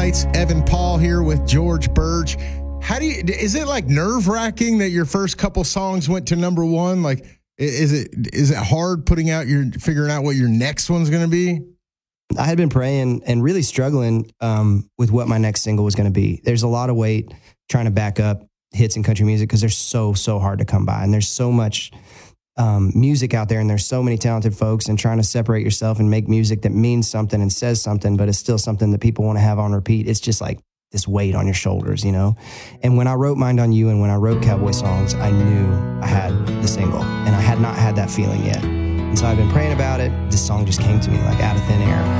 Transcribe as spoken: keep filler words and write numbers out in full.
Lights. Evan Paul here with George Burge. How do you, is it like nerve wracking that your first couple songs went to number one? Like, is it, is it hard putting out your, figuring out what your next one's going to be? I had been praying and really struggling um, with what my next single was going to be. There's a lot of weight trying to back up hits in country music because they're so, so hard to come by. And there's so much um, music out there and there's so many talented folks, and trying to separate yourself and make music that means something and says something, but it's still something that people want to have on repeat. It's just like this weight on your shoulders, you know? And when I wrote Mind on You and when I wrote Cowboy Songs, I knew I had the single, and I had not had that feeling yet. And so I've been praying about it. This song just came to me like out of thin air.